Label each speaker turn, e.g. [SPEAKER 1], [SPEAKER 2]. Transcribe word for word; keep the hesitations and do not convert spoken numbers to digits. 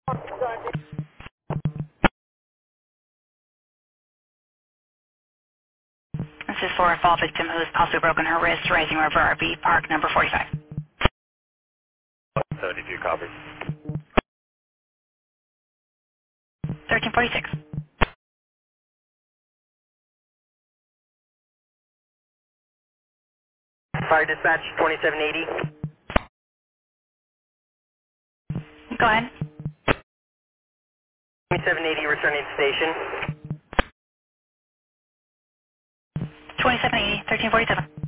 [SPEAKER 1] This is for a fall victim who has possibly broken her wrist, Rising River R V, park number forty-five.
[SPEAKER 2] seventy-two copy.
[SPEAKER 1] thirteen forty-six.
[SPEAKER 3] Fire dispatch twenty-seven eighty.
[SPEAKER 1] Go ahead.
[SPEAKER 3] twenty-seven eighty returning to station.
[SPEAKER 1] twenty-seven eighty, thirteen forty-seven.